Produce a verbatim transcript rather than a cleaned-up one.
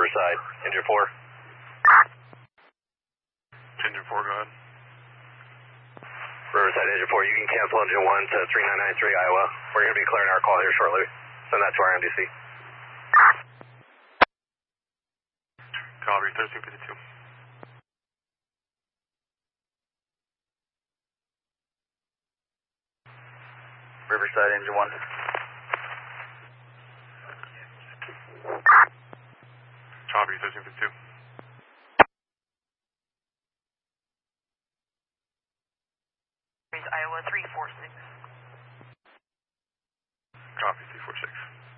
Riverside, engine four. Engine four, go ahead. Riverside, engine four, you can cancel engine one to three nine nine three Iowa. We're going to be clearing our call here shortly. Send that to our M D C. Copy, thirteen fifty-two. Riverside, engine one. Copy, thirteen fifty-two. Iowa three four six. Copy, three four six.